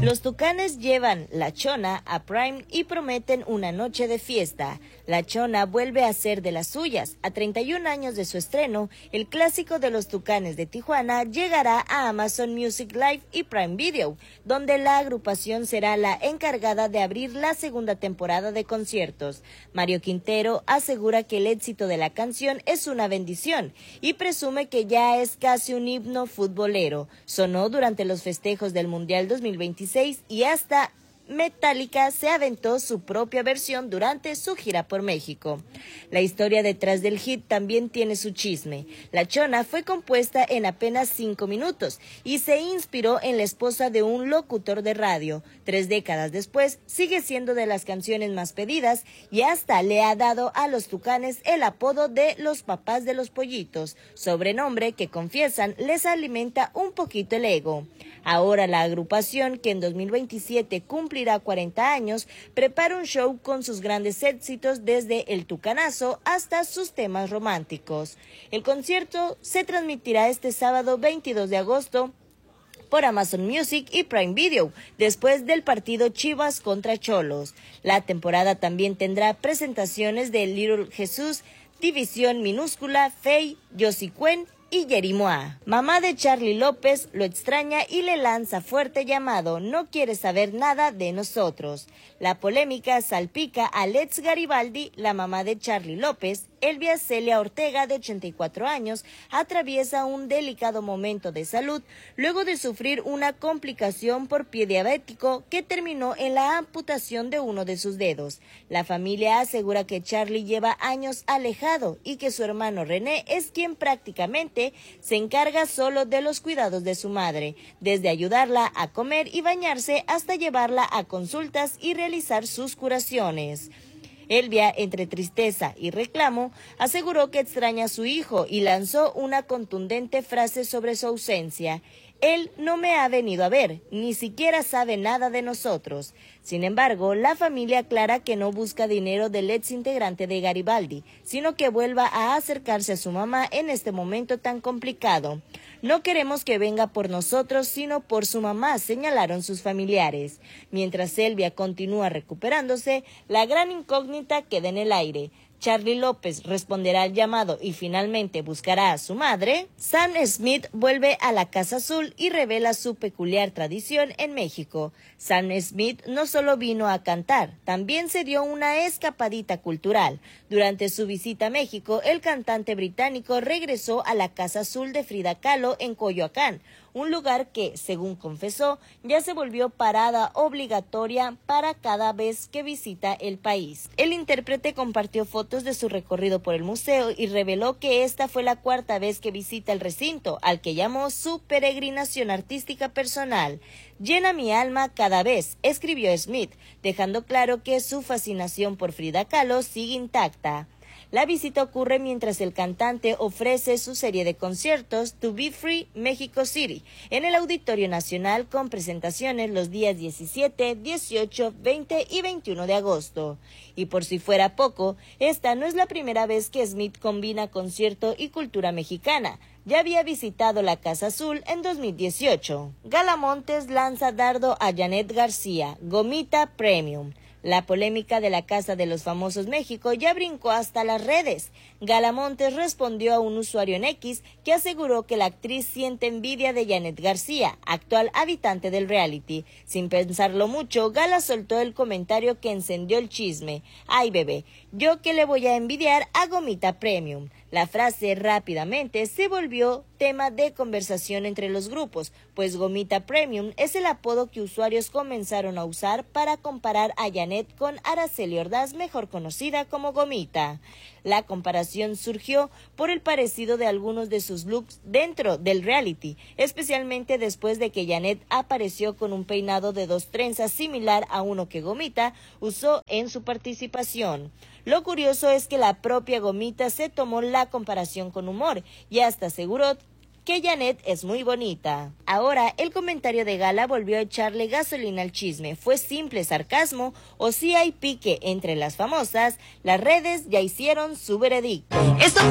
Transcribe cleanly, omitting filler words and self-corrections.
Los Tucanes llevan La Chona a Prime y prometen una noche de fiesta. La Chona vuelve a ser de las suyas. A 31 años de su estreno, el clásico de los Tucanes de Tijuana llegará a Amazon Music Live y Prime Video, donde la agrupación será la encargada de abrir la segunda temporada de conciertos. Mario Quintero asegura que el éxito de la canción es una bendición y presume que ya es casi un himno futbolero. Sonó durante los festejos del Mundial 2026 y hasta Metallica se aventó su propia versión durante su gira por México. La historia detrás del hit también tiene su chisme. La Chona fue compuesta en apenas 5 minutos y se inspiró en la esposa de un locutor de radio. 3 décadas después, sigue siendo de las canciones más pedidas y hasta le ha dado a los Tucanes el apodo de los papás de los pollitos, sobrenombre que confiesan les alimenta un poquito el ego. Ahora la agrupación, que en 2027 cumplirá 40 años, prepara un show con sus grandes éxitos desde el Tucanazo hasta sus temas románticos. El concierto se transmitirá este sábado 22 de agosto por Amazon Music y Prime Video, después del partido Chivas contra Xolos. La temporada también tendrá presentaciones de Little Jesús, División Minúscula, Fey, Yossi Cuen y Yerimoa. Mamá de Charly López lo extraña y le lanza fuerte llamado: no quiere saber nada de nosotros. La polémica salpica a Letz Garibaldi, la mamá de Charly López. Elvia Celia Ortega, de 84 años, atraviesa un delicado momento de salud luego de sufrir una complicación por pie diabético que terminó en la amputación de uno de sus dedos. La familia asegura que Charly lleva años alejado y que su hermano René es quien prácticamente se encarga solo de los cuidados de su madre, desde ayudarla a comer y bañarse hasta llevarla a consultas y realizar sus curaciones. Elvia, entre tristeza y reclamo, aseguró que extraña a su hijo y lanzó una contundente frase sobre su ausencia: él no me ha venido a ver, ni siquiera sabe nada de nosotros. Sin embargo, la familia aclara que no busca dinero del ex integrante de Garibaldi, sino que vuelva a acercarse a su mamá en este momento tan complicado. No queremos que venga por nosotros, sino por su mamá, señalaron sus familiares. Mientras Elvia continúa recuperándose, la gran incógnita queda en el aire. Charly López responderá al llamado y finalmente buscará a su madre. Sam Smith vuelve a la Casa Azul y revela su peculiar tradición en México. Sam Smith no solo vino a cantar, también se dio una escapadita cultural. Durante su visita a México, el cantante británico regresó a la Casa Azul de Frida Kahlo en Coyoacán, un lugar que, según confesó, ya se volvió parada obligatoria para cada vez que visita el país. El intérprete compartió fotos de su recorrido por el museo y reveló que esta fue la 4ª vez que visita el recinto, al que llamó su peregrinación artística personal. Llena mi alma cada vez, escribió Smith, dejando claro que su fascinación por Frida Kahlo sigue intacta. La visita ocurre mientras el cantante ofrece su serie de conciertos To Be Free Mexico City en el Auditorio Nacional, con presentaciones los días 17, 18, 20 y 21 de agosto. Y por si fuera poco, esta no es la primera vez que Smith combina concierto y cultura mexicana. Ya había visitado la Casa Azul en 2018. Gala Montes lanza dardo a Janet García, Gomita Premium. La polémica de la Casa de los Famosos México ya brincó hasta las redes. Gala Montes respondió a un usuario en X que aseguró que la actriz siente envidia de Janet García, actual habitante del reality. Sin pensarlo mucho, Gala soltó el comentario que encendió el chisme: ay bebé, yo que le voy a envidiar a Gomita Premium. La frase rápidamente se volvió tema de conversación entre los grupos, pues Gomita Premium es el apodo que usuarios comenzaron a usar para comparar a Janet con Araceli Ordaz, mejor conocida como Gomita. La comparación surgió por el parecido de algunos de sus looks dentro del reality, especialmente después de que Janet apareció con un peinado de 2 trenzas similar a uno que Gomita usó en su participación. Lo curioso es que la propia Gomita se tomó la comparación con humor y hasta aseguró que Janet es muy bonita. Ahora, el comentario de Gala volvió a echarle gasolina al chisme. ¿Fue simple sarcasmo o si hay pique entre las famosas? Las redes ya hicieron su veredicto.